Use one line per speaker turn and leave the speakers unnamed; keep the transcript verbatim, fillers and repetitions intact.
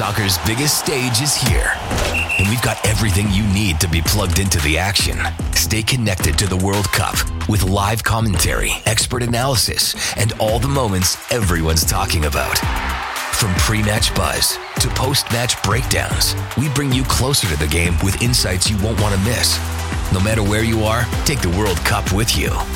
Soccer's biggest stage is here, and we've got everything you need to be plugged into the action. Stay connected to the World Cup with live commentary, expert analysis, and all the moments everyone's talking about. From pre-match buzz to post-match breakdowns, we bring you closer to the game with insights you won't want to miss. No matter where you are, take the World Cup with you.